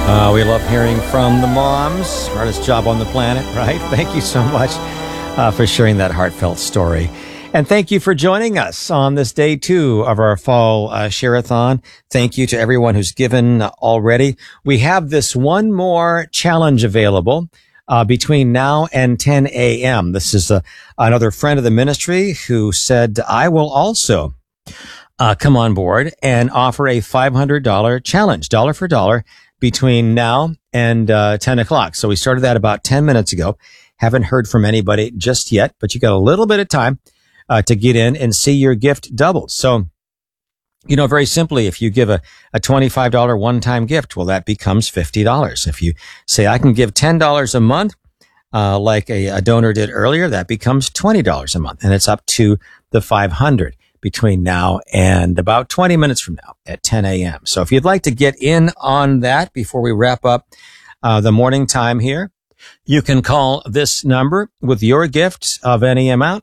We love hearing from the moms. Hardest job on the planet, right? Thank you so much for sharing that heartfelt story. And thank you for joining us on this day 2 of our fall share-a-thon. Thank you to everyone who's given already. We have this one more challenge available between now and 10 a.m. This is another friend of the ministry who said, I will also come on board and offer a $500 challenge, dollar for dollar, between now and 10 o'clock. So we started that about 10 minutes ago. Haven't heard from anybody just yet, but you got a little bit of time to get in and see your gift doubled. So, very simply, if you give a $25 one-time gift, well, that becomes $50. If you say, I can give $10 a month, like a donor did earlier, that becomes $20 a month. And it's up to the $500 between now and about 20 minutes from now at 10 a.m. So if you'd like to get in on that before we wrap up the morning time here, you can call this number with your gift of any amount,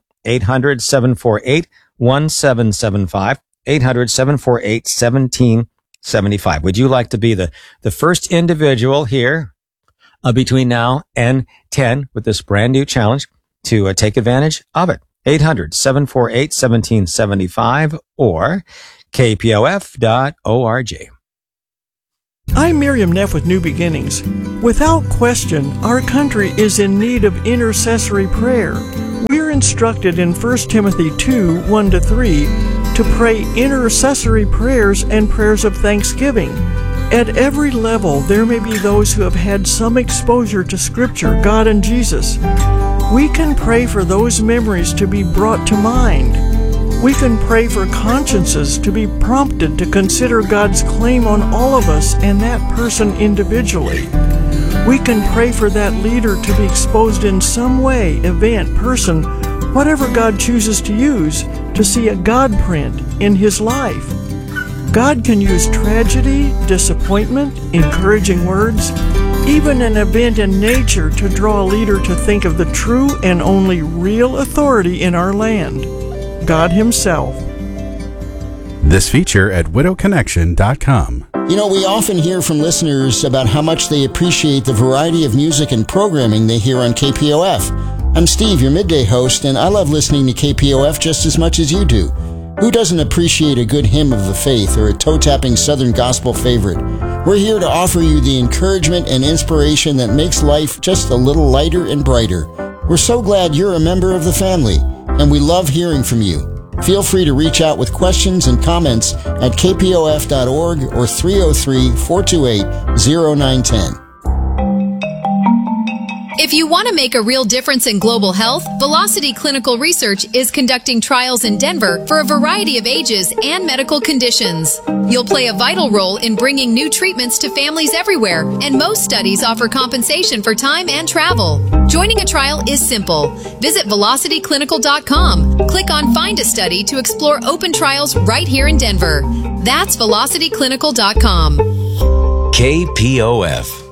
800-748-1775, 800-748-1775. Would you like to be the first individual here between now and 10 with this brand new challenge to take advantage of it? 800-748-1775 or kpof.org. I'm Miriam Neff with New Beginnings. Without question, our country is in need of intercessory prayer. We're instructed in 1 Timothy 2, 1-3 to pray intercessory prayers and prayers of thanksgiving. At every level, there may be those who have had some exposure to Scripture, God, and Jesus. We can pray for those memories to be brought to mind. We can pray for consciences to be prompted to consider God's claim on all of us and that person individually. We can pray for that leader to be exposed in some way, event, person, whatever God chooses to use, to see a God print in his life. God can use tragedy, disappointment, encouraging words, even an event in nature to draw a leader to think of the true and only real authority in our land, God himself. This feature at widowconnection.com. We often hear from listeners about how much they appreciate the variety of music and programming they hear on KPOF. I'm Steve, your midday host, and I love listening to KPOF just as much as you do. Who doesn't appreciate a good hymn of the faith or a toe-tapping Southern gospel favorite? We're here to offer you the encouragement and inspiration that makes life just a little lighter and brighter. We're so glad you're a member of the family, and we love hearing from you. Feel free to reach out with questions and comments at kpof.org or 303-428-0910. If you want to make a real difference in global health, Velocity Clinical Research is conducting trials in Denver for a variety of ages and medical conditions. You'll play a vital role in bringing new treatments to families everywhere, and most studies offer compensation for time and travel. Joining a trial is simple. Visit velocityclinical.com. Click on Find a Study to explore open trials right here in Denver. That's velocityclinical.com. KPOF.